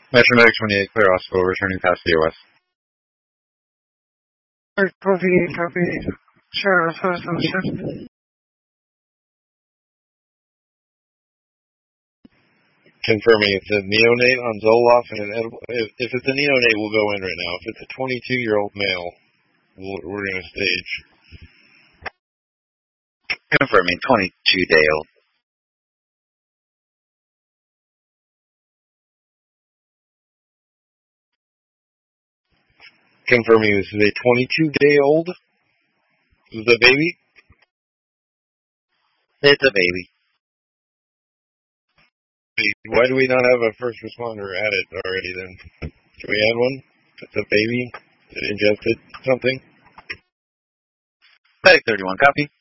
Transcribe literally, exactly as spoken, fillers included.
Metro Medic twenty-eight, clear hospital, returning past the O S. Copy, copy. Sure, first on the shift. Confirming it's a neonate on Zoloft and an edible. If, if it's a neonate, we'll go in right now. If it's a twenty-two-year-old male, we'll, we're going to stage. Confirming twenty-two-day-old. Confirming this is a twenty-two-day-old. Is it a baby? It's a baby. Why do we not have a first responder added already then? Can we add one? It's a baby that ingested something? Medic thirty-one, copy.